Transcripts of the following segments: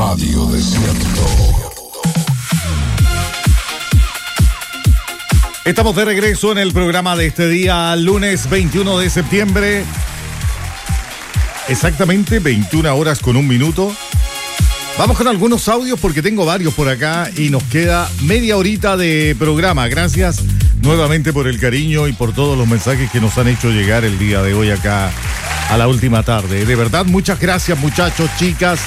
Radio Desierto. Estamos de regreso en el programa de este día, lunes 21 de septiembre. Exactamente 21 horas con 1 minuto. Vamos con algunos audios porque tengo varios por acá y nos queda media horita de programa. Gracias nuevamente por el cariño y por todos los mensajes que nos han hecho llegar el día de hoy acá a la última tarde. De verdad, muchas gracias, muchachos, chicas.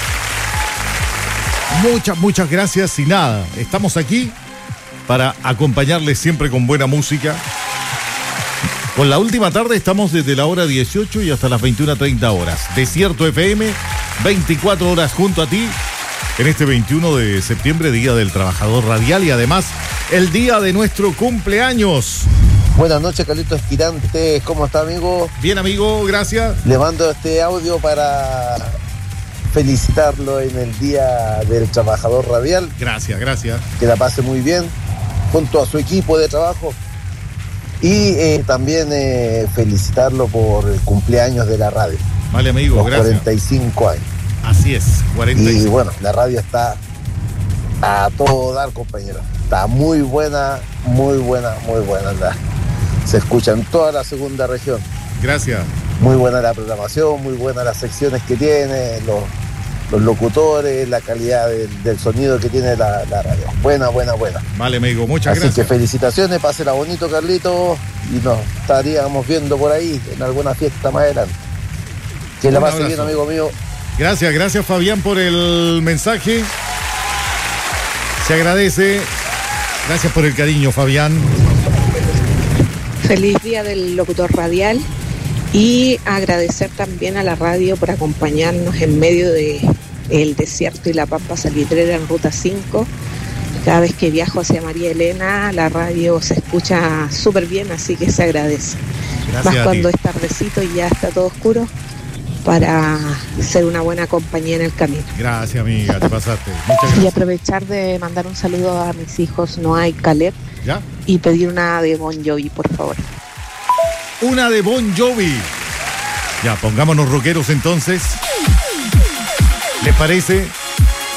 Muchas gracias y nada, estamos aquí para acompañarles siempre con buena música. Con la última tarde estamos desde la hora 18 y hasta las 21:30 horas. Desierto FM, 24 horas junto a ti en este 21 de septiembre, Día del Trabajador Radial y además el día de nuestro cumpleaños. Buenas noches, Carlitos Esquirante. ¿Cómo está, amigo? Bien, amigo, gracias. Le mando este audio para felicitarlo en el Día del Trabajador Radial. Gracias. Que la pase muy bien junto a su equipo de trabajo. Y también felicitarlo por el cumpleaños de la radio. Vale, amigo, los gracias. 45 años. Así es, 45. Y bueno, la radio está a todo dar, compañero. Está muy buena. Se escucha en toda la segunda región. Gracias. Muy buena la programación, muy buenas las secciones que tiene, los locutores, la calidad del sonido que tiene la radio. Buena. Vale, amigo, muchas gracias. Así que felicitaciones, pásela bonito, Carlito, y nos estaríamos viendo por ahí en alguna fiesta más adelante. Que la pase bien, amigo mío. Gracias, Fabián, por el mensaje. Se agradece. Gracias por el cariño, Fabián. Feliz día del locutor radial y agradecer también a la radio por acompañarnos en medio de el desierto y la pampa salitrera en Ruta 5. Cada vez que viajo hacia María Elena, la radio se escucha súper bien, así que se agradece. Gracias. Más cuando es tardecito y ya está todo oscuro, para ser una buena compañía en el camino. Gracias, amiga, te pasaste. Muchas gracias. Y aprovechar de mandar un saludo a mis hijos Noah y Caleb. ¿Ya? Y pedir una de Bon Jovi, por favor. Una de Bon Jovi. Ya, pongámonos rockeros entonces. ¿Les parece?